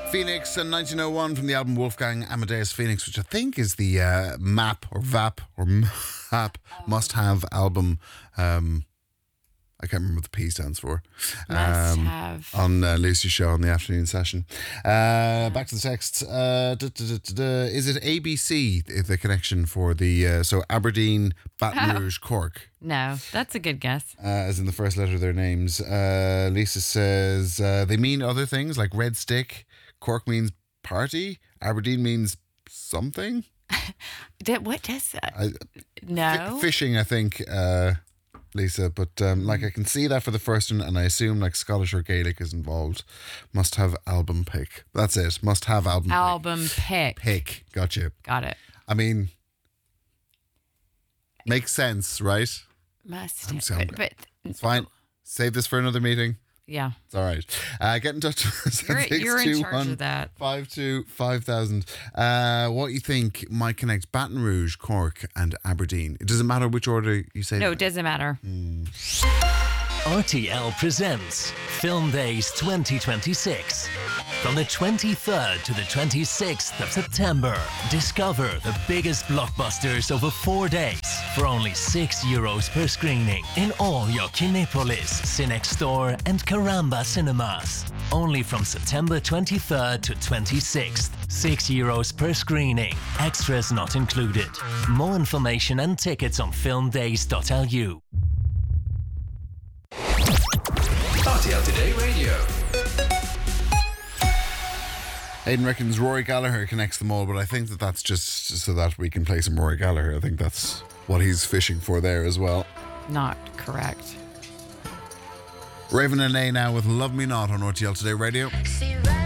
Phoenix and 1901 from the album Wolfgang Amadeus Phoenix, which I think is the MAP or VAP or MAP must-have album. I can't remember what the P stands for. Must have. On Lucy's show on the afternoon session. Back to the text. Is it ABC, the connection for the... so Aberdeen, Baton Rouge, Cork? No, that's a good guess. As in the first letter of their names. Lisa says they mean other things like red stick. Cork means party. Aberdeen means something. What does that? No. Fishing, I think, Lisa. But like I can see that for the first one, and I assume like Scottish or Gaelic is involved. Must have album pick. That's it. Must have album pick. Pick. Gotcha. Got it. I mean, makes sense, right? Must. But it's fine. Save this for another meeting. Yeah. It's all right. Get in touch with us. You're in charge of that. 525,000. What you think might connect Baton Rouge, Cork and Aberdeen? It doesn't matter which order you say. No, it doesn't matter. RTL presents Film Days 2026. From the 23rd to the 26th of September, discover the biggest blockbusters over 4 days for only €6 per screening in all your Kinepolis, Cinex Store and Caramba cinemas. Only from September 23rd to 26th, €6 per screening. Extras not included. More information and tickets on filmdays.lu. RTL Today Radio. Aidan reckons Rory Gallagher connects them all, but I think that's just so that we can play some Rory Gallagher. I think that's what he's fishing for there as well. Not correct. Raven and A now with Love Me Not on RTL Today Radio.